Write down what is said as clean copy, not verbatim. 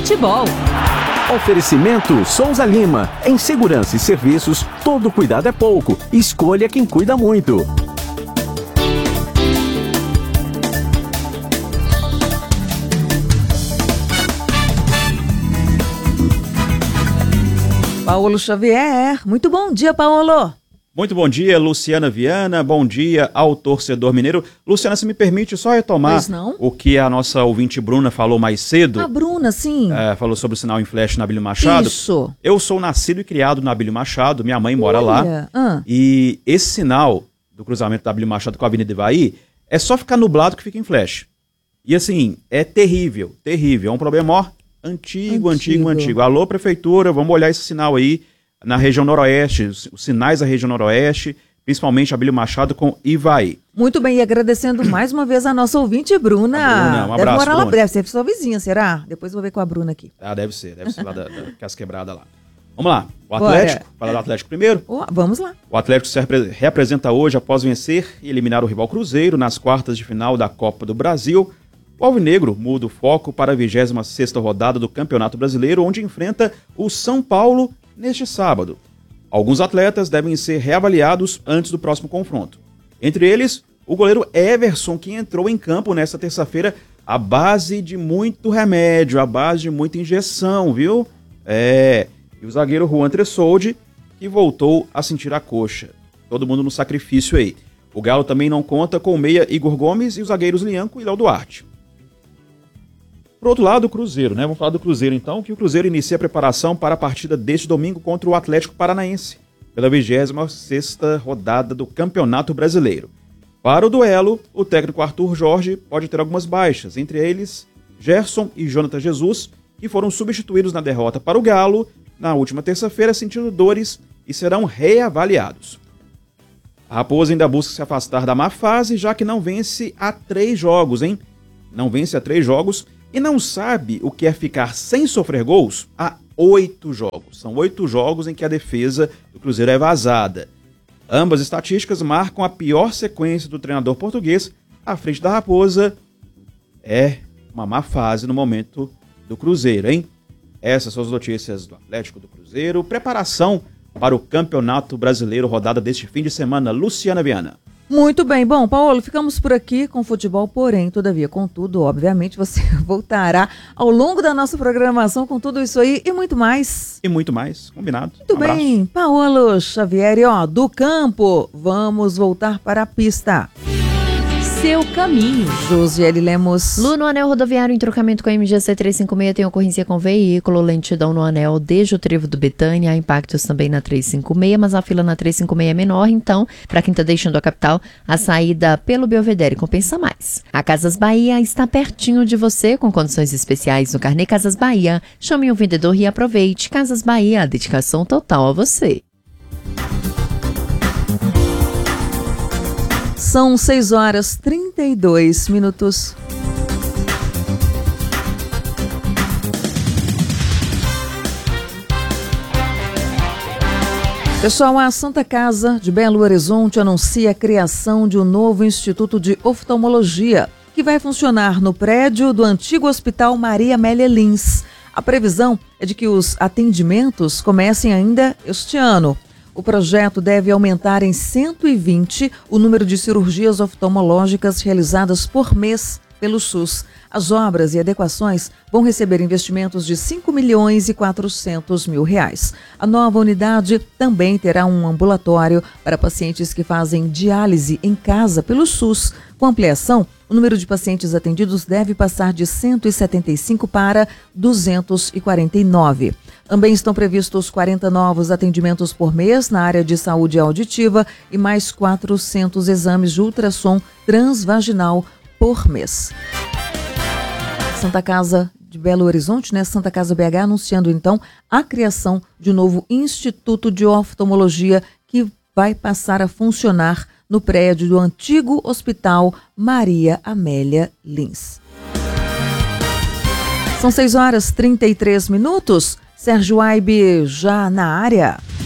futebol. Oferecimento Souza Lima. Em segurança e serviços, todo cuidado é pouco. Escolha quem cuida muito. Paulo Xavier. Muito bom dia, Paulo. Muito bom dia, Luciana Viana. Bom dia ao torcedor mineiro. Luciana, se me permite só retomar o que a nossa ouvinte Bruna falou mais cedo. A Bruna, sim. Falou sobre o sinal em flash na Abílio Machado. Isso. Eu sou nascido e criado na Abílio Machado, minha mãe mora lá. E esse sinal do cruzamento da Abílio Machado com a Avenida Ivaí é só ficar nublado que fica em flash. E assim, é terrível, terrível. É um problema antigo. Alô, prefeitura, vamos olhar esse sinal aí na região noroeste, os sinais da região noroeste, principalmente Abílio Machado com Ivaí. Muito bem, e agradecendo mais uma vez a nossa ouvinte, Bruna. Um abraço, deve morar lá, Bruna. deve ser sua vizinha, será? Depois eu vou ver com a Bruna aqui. Deve ser lá da Casa Quebrada lá. Vamos lá, o Atlético, falar do Atlético primeiro. Vamos lá. O Atlético se representa hoje após vencer e eliminar o rival Cruzeiro nas quartas de final da Copa do Brasil. O Alvinegro muda o foco para a 26ª rodada do Campeonato Brasileiro, onde enfrenta o São Paulo neste sábado. Alguns atletas devem ser reavaliados antes do próximo confronto. Entre eles, o goleiro Everson, que entrou em campo nesta terça-feira à base de muito remédio, à base de muita injeção, viu? E o zagueiro Juan Tressoldi, que voltou a sentir a coxa. Todo mundo no sacrifício aí. O Galo também não conta com o meia Igor Gomes e os zagueiros Lianco e Léo Duarte. Por outro lado, o Cruzeiro, né? Vamos falar do Cruzeiro então, que o Cruzeiro inicia a preparação para a partida deste domingo contra o Atlético Paranaense, pela 26ª rodada do Campeonato Brasileiro. Para o duelo, o técnico Arthur Jorge pode ter algumas baixas, entre eles Gerson e Jonathan Jesus, que foram substituídos na derrota para o Galo na última terça-feira, sentindo dores e serão reavaliados. A Raposa ainda busca se afastar da má fase, já que não vence há 3 jogos, hein? Não vence há 3 jogos e não sabe o que é ficar sem sofrer gols há 8 jogos. São 8 jogos em que a defesa do Cruzeiro é vazada. Ambas estatísticas marcam a pior sequência do treinador português à frente da Raposa. É uma má fase no momento do Cruzeiro, hein? Essas são as notícias do Atlético, do Cruzeiro. Preparação para o Campeonato Brasileiro, rodada deste fim de semana. Luciana Viana. Muito bem. Bom, Paulo, ficamos por aqui com futebol, porém, todavia, contudo, obviamente, você voltará ao longo da nossa programação com tudo isso aí e muito mais. E muito mais, combinado. Muito bem, Paulo Xavier, do campo, vamos voltar para a pista. Seu caminho. Josiele Lemos. Lu, no anel rodoviário em trocamento com a MGC 356 tem ocorrência com veículo, lentidão no anel desde o trevo do Betânia, há impactos também na 356, mas a fila na 356 é menor, então, para quem está deixando a capital, a saída pelo Belvedere compensa mais. A Casas Bahia está pertinho de você, com condições especiais no Carnê Casas Bahia. Chame o vendedor e aproveite. Casas Bahia, a dedicação total a você. São 6h32. Pessoal, a Santa Casa de Belo Horizonte anuncia a criação de um novo Instituto de Oftalmologia, que vai funcionar no prédio do antigo Hospital Maria Amélia Lins. A previsão é de que os atendimentos comecem ainda este ano. O projeto deve aumentar em 120 o número de cirurgias oftalmológicas realizadas por mês pelo SUS. As obras e adequações vão receber investimentos de R$5.400.000. A nova unidade também terá um ambulatório para pacientes que fazem diálise em casa pelo SUS. Com ampliação, o número de pacientes atendidos deve passar de 175 para 249. Também estão previstos 40 novos atendimentos por mês na área de saúde auditiva e mais 400 exames de ultrassom transvaginal por mês. Santa Casa de Belo Horizonte, né? Santa Casa BH, anunciando então a criação de um novo Instituto de Oftalmologia que vai passar a funcionar no prédio do antigo Hospital Maria Amélia Lins. São 6h33. Sérgio Aibe já na área.